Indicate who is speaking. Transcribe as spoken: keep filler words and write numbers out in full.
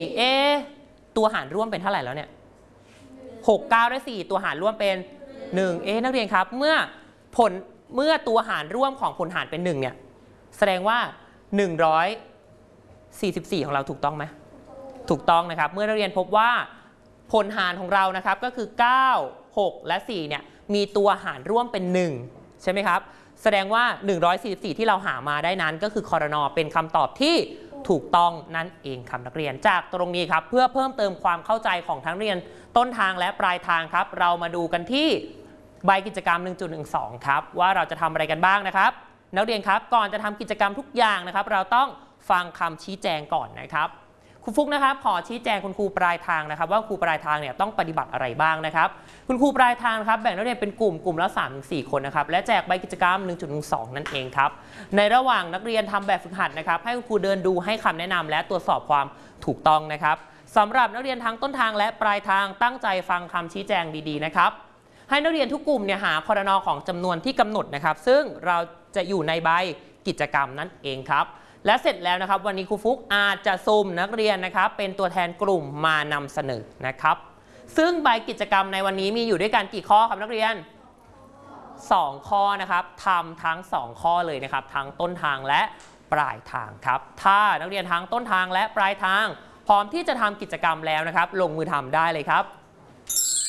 Speaker 1: เอตัวหารร่วมเป็นเท่าไหร่แล้วเนี่ยหก เก้าได้สี่ตัวหารร่วมเป็นหนึ่งเอ๊นักเรียนครับเมื่อผลเมื่อตัวหารร่วมของผลหารเป็นหนึ่งเนี่ยแสดงว่าหนึ่งร้อยสี่สิบสี่ของเราถูกต้องไหมถูกต้องนะครับเมื่อนักเรียนพบว่าผลหารของเรานะครับก็คือเก้า หกและสี่เนี่ยมีตัวหารร่วมเป็นหนึ่งใช่ไหมครับแสดงว่าหนึ่งร้อยสี่สิบสี่ที่เราหามาได้นั้นก็คือคอรนอเป็นคำตอบที่ถูกต้องนั่นเองครับนักเรียนจากตรงนี้ครับเพื่อเพิ่มเติมความเข้าใจของทั้งเรียนต้นทางและปลายทางครับเรามาดูกันที่ใบกิจกรรม หนึ่งจุดหนึ่งสอง ครับว่าเราจะทำอะไรกันบ้างนะครับนักเรียนครับก่อนจะทำกิจกรรมทุกอย่างนะครับเราต้องฟังคำชี้แจงก่อนนะครับครูฟุกนะครับขอชี้แจงคุณครูปลายทางนะครับว่าครูปลายทางเนี่ยต้องปฏิบัติอะไรบ้างนะครับคุณครูปลายทางครับแบ่งนักเรียนเป็นกลุ่มกลุ่มละ สามถึงสี่ คนนะครับและแจกใบกิจกรรม หนึ่งจุดหนึ่งสอง นั่นเองครับในระหว่างนักเรียนทำแบบฝึกหัดนะครับให้คุณครูเดินดูให้คำแนะนำและตรวจสอบความถูกต้องนะครับสำหรับนักเรียนทั้งต้นทางและปลายทางตั้งใจฟังคำชี้แจงดีๆนะครับให้นักเรียนทุกกลุ่มเนี่ยหาคอรนอของจำนวนที่กำหนดนะครับซึ่งเราจะอยู่ในใบกิจกรรมนั่นเองครับและเสร็จแล้วนะครับวันนี้ครูฟุกอาจจะซุ่มนักเรียนนะครับเป็นตัวแทนกลุ่มมานำเสนอนะครับซึ่งใบกิจกรรมในวันนี้มีอยู่ด้วยกันกี่ข้อครับนักเรียนสองข้อนะครับทำทั้งสองข้อเลยนะครับทั้งต้นทางและปลายทางครับถ้านักเรียนทั้งต้นทางและปลายทางพร้อมที่จะทำกิจกรรมแล้วนะครับลงมือทำได้เลยครับ